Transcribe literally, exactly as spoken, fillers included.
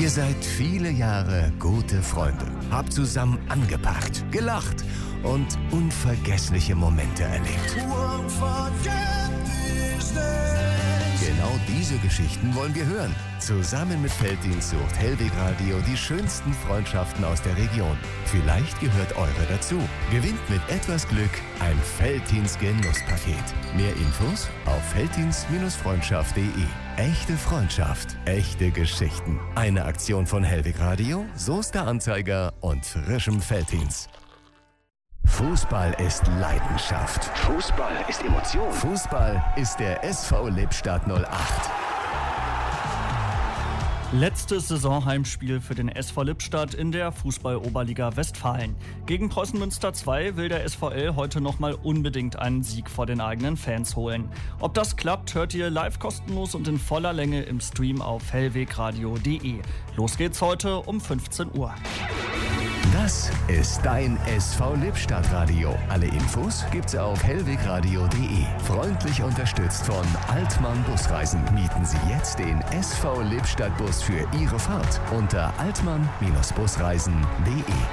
Ihr seid viele Jahre gute Freunde, habt zusammen angepackt, gelacht und unvergessliche Momente erlebt. Genau diese Geschichten wollen wir hören. Zusammen mit Felddienst sucht Hellweg Radio die schönsten Freundschaften aus der Region. Vielleicht gehört eure dazu. Gewinnt mit etwas Glück ein Felddienst-Genusspaket. Mehr Infos auf felddienst freundschaft punkt de. Echte Freundschaft, echte Geschichten. Eine Aktion von Hellweg Radio, Soester Anzeiger und frischem Felddienst. Fußball ist Leidenschaft. Fußball ist Emotion. Fußball ist der S V Lippstadt null acht. Letztes Saisonheimspiel für den S V Lippstadt in der Fußball-Oberliga Westfalen. Gegen Preußen Münster zwei will der S V L heute nochmal unbedingt einen Sieg vor den eigenen Fans holen. Ob das klappt, hört ihr live kostenlos und in voller Länge im Stream auf hellwegradio punkt de. Los geht's heute um fünfzehn Uhr. Das ist dein S V Lippstadt Radio. Alle Infos gibt's auf hellwegradio punkt de. Freundlich unterstützt von Altmann Busreisen. Mieten Sie jetzt den S V Lippstadt Bus für Ihre Fahrt unter altmann Busreisen punkt de.